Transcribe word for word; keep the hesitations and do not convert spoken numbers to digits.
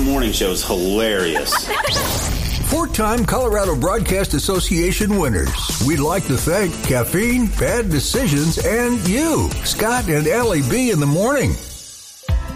morning show is hilarious. Four-time Colorado Broadcast Association winners. We'd like to thank Caffeine, Bad Decisions, and you, Scott and Allie B. in the morning.